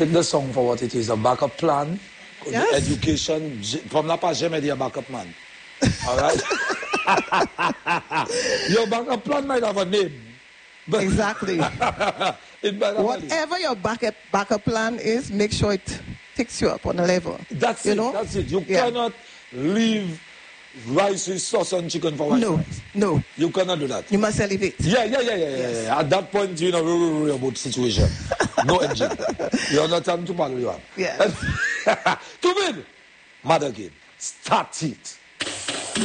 take the song for what it is, a backup plan. Yes. Education, from la pas jamais dire backup man. All right? Your backup plan might have a name. But Exactly. it might have a name. Whatever your backup plan is, make sure it takes you up on a level. That's you it. know? That's it. You cannot leave rice with sauce and chicken for white rice. No. You cannot do that. You must elevate. Yeah. At that point, you know, about situation. No engine. You understand to follow you up. Yeah. To win, Mother Game, start it.